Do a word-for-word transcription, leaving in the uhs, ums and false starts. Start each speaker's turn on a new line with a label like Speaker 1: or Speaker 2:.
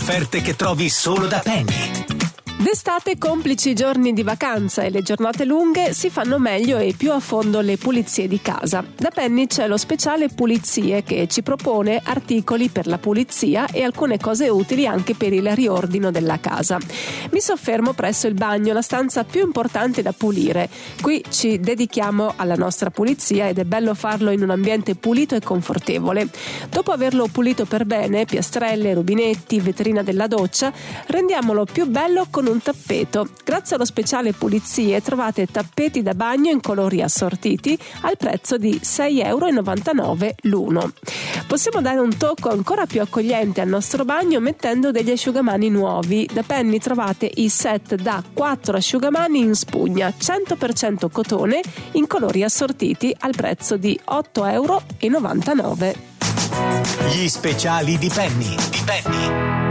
Speaker 1: offerte che trovi solo da Penny.
Speaker 2: D'estate, complici i giorni di vacanza e le giornate lunghe, si fanno meglio e più a fondo le pulizie di casa. Da Penny c'è lo speciale pulizie che ci propone articoli per la pulizia e alcune cose utili anche per il riordino della casa. Mi soffermo presso il bagno, la stanza più importante da pulire. Qui ci dedichiamo alla nostra pulizia ed è bello farlo in un ambiente pulito e confortevole. Dopo averlo pulito per bene, piastrelle, rubinetti, vetrina della doccia, rendiamolo più bello con un tappeto. Grazie allo speciale pulizie trovate tappeti da bagno in colori assortiti al prezzo di sei virgola novantanove euro l'uno. Possiamo dare un tocco ancora più accogliente al nostro bagno mettendo degli asciugamani nuovi. Da Penny trovate i set da quattro asciugamani in spugna cento per cento cotone in colori assortiti al prezzo di otto virgola novantanove euro.
Speaker 1: Gli speciali di Penny. Di Penny.